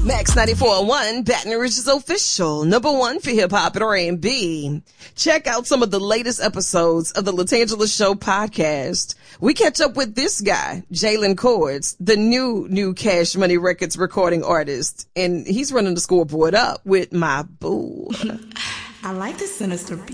Max 94.1, Baton Rouge's official #1 for hip hop and R&B. Check out some of the latest episodes of the Latangela Show podcast. We catch up with this guy, Jalen Cords, the new Cash Money Records recording artist, and he's running the scoreboard up with my boo. I like the sinister beat.